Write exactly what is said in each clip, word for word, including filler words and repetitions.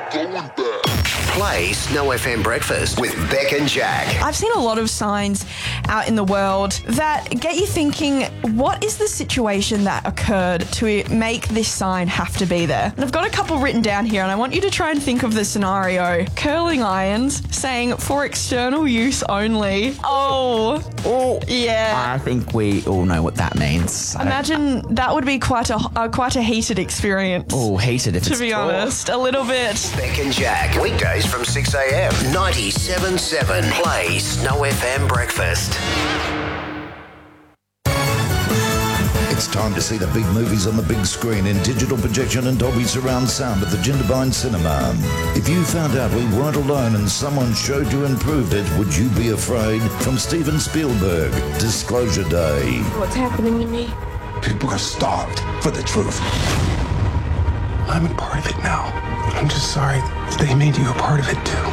going back. Play Snow F M Breakfast with Beck and Jack. I've seen a lot of signs out in the world that get you thinking, what is the situation that occurred to make this sign have to be there? And I've got a couple written down here, and I want you to try and think of the scenario. Curling irons saying for external use only. Oh, Oh, yeah. I think we all know what that means. Imagine that would be quite a uh, quite a heated experience. Oh, hated if To it's be full. honest, a little bit. Beck and Jack. Weekdays from six a.m. ninety-seven point seven. Play Snow F M Breakfast. It's time to see the big movies on the big screen in digital projection and Dolby surround sound at the Jindabyne Cinema. If you found out we weren't alone and someone showed you and proved it, would you be afraid? From Steven Spielberg, Disclosure Day. What's happening to me? People are starved for the truth. I'm a part of it now. I'm just sorry they made you a part of it too.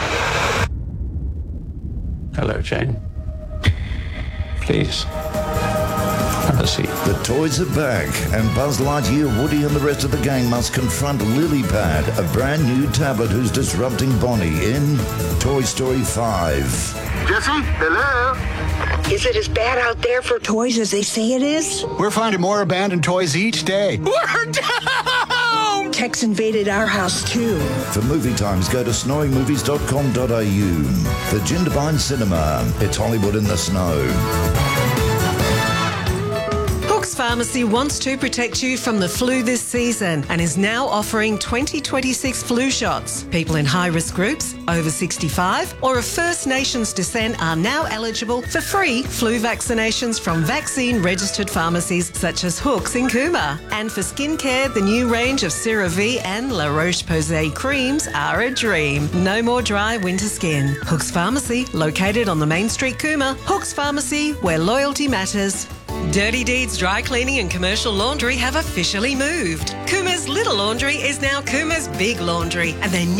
Hello, Jane. Please, have a seat. The toys are back, and Buzz Lightyear, Woody and the rest of the gang must confront Lilypad, a brand new tablet who's disrupting Bonnie in Toy Story five. Jesse, hello? Is it as bad out there for toys as they say it is? We're finding more abandoned toys each day. We're down! Tex invaded our house too. For movie times, go to snowy movies dot com dot a u. The Jindabyne Cinema. It's Hollywood in the snow. Hooks Pharmacy wants to protect you from the flu this season and is now offering twenty twenty-six flu shots. People in high-risk groups, over sixty-five, or of First Nations descent are now eligible for free flu vaccinations from vaccine-registered pharmacies such as Hooks in Cooma. And for skincare, the new range of CeraVe and La Roche-Posay creams are a dream. No more dry winter skin. Hooks Pharmacy, located on the Main Street Cooma. Hooks Pharmacy, where loyalty matters. Dirty Deeds Dry Cleaning and Commercial Laundry have officially moved. Cooma's Little Laundry is now Cooma's Big Laundry, and their